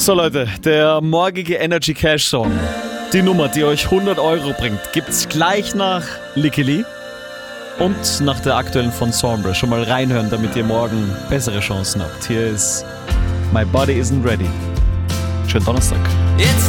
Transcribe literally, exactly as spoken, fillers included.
So Leute, der morgige Energy Cash Song, die Nummer, die euch hundert Euro bringt, gibt's gleich nach Lickeli und nach der aktuellen von Sombre. Schon mal reinhören, damit ihr morgen bessere Chancen habt. Hier ist My Body Isn't Ready. Schönen Donnerstag.